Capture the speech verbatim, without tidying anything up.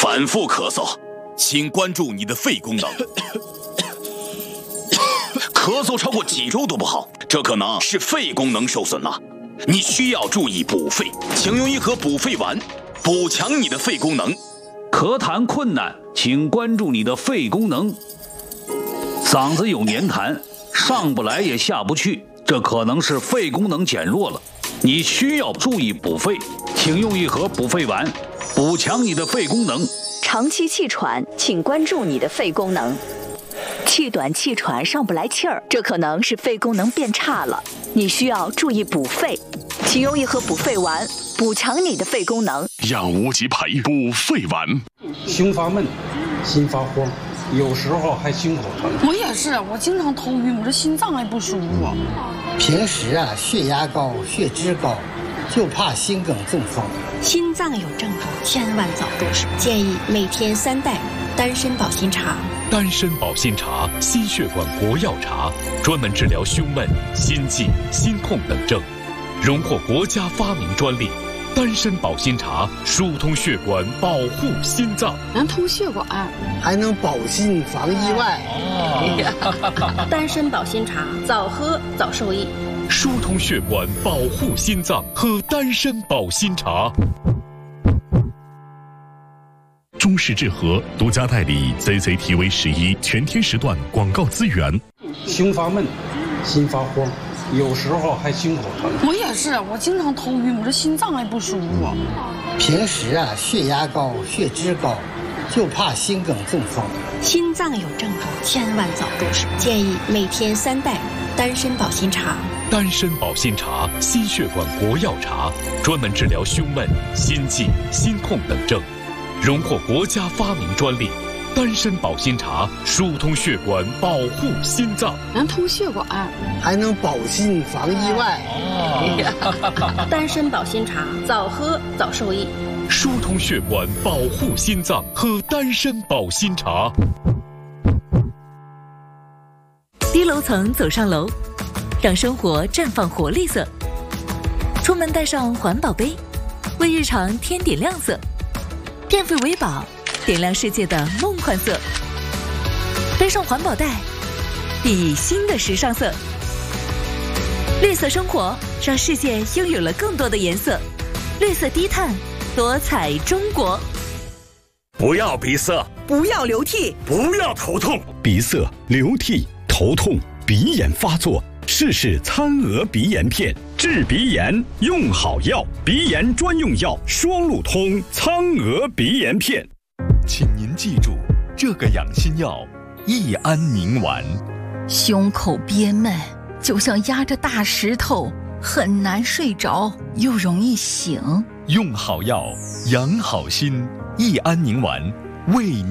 反复咳嗽，请关注你的肺功能。咳嗽超过几周都不好，这可能是肺功能受损了。你需要注意补肺，请用一盒补肺丸，补强你的肺功能。 咳痰困难，请关注你的肺功能。嗓子有黏痰，上不来也下不去，这可能是肺功能减弱了。你需要注意补肺，请用一盒补肺丸，补强你的肺功能。 长期气喘，请关注你的肺功能。气短气喘上不来气儿，这可能是肺功能变差了，你需要注意补肺，请用一盒补肺丸，补强你的肺功能。 让无极培补肺丸。 胸发闷，心发慌，有时候还心口疼。 我也是，我经常头晕，我这心脏还不舒服。 平时啊，血压高，血脂高，就怕心梗中风。 心脏有症状，千万早重视。建议每天三袋丹参保心茶。 丹参保心茶，心血管国药茶，专门治疗胸闷、心悸、心痛等症，荣获国家发明专利。丹参保心茶疏通血管，保护心脏， 能通血管， 还能保心防意外。 哦、丹参保心茶，早喝早受益。 疏通血管，保护心脏，喝丹参保心茶。 中式治和独家代理 C C T V 十一全天时段广告资源。 胸发闷，心发慌，有时候还心口疼。 我也是，我经常头晕，我这心脏还不舒服。 平时啊，血压高，血脂高，就怕心梗中风。 心脏有症状，千万早重视。建议每天三袋丹参保心茶。 丹参保心茶，心血管国药茶，专门治疗胸闷、心悸、心痛等症，荣获国家发明专利。丹参保心茶疏通血管，保护心脏， 能通血管， 还能保心防意外。 哦、丹参保心茶，早喝早受益。 疏通血管，保护心脏，喝丹参保心茶。 低楼层走上楼，让生活绽放活力色。出门带上环保杯，为日常添点亮色。电费为宝，点亮世界的梦幻色。背上环保袋，熠熠新的时尚色。绿色生活，让世界拥有了更多的颜色。绿色低碳，多彩中国。 不要鼻塞， 不要流涕， 不要头痛。 鼻塞、流涕、头痛、鼻炎发作，试试餐鹅鼻炎片，治鼻炎用好药，鼻炎专用药双路通苍鹅鼻炎片。 请您记住这个养心药益安宁丸。 胸口憋闷，就像压着大石头，很难睡着，又容易醒。 用好药养好心，益安宁丸为